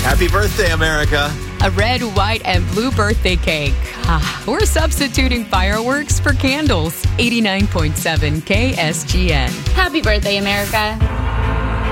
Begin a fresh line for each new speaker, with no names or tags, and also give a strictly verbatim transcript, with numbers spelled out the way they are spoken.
Happy birthday, America.
A red, white, and blue birthday cake. Ah, we're substituting fireworks for candles. eighty-nine point seven K S G N.
Happy birthday, America.